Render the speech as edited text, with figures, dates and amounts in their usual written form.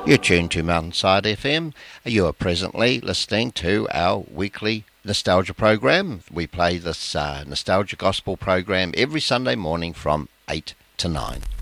You're tuned to Mountainside FM. You are presently listening to our weekly nostalgia program. We play this nostalgia gospel program every Sunday morning from 8 to 9.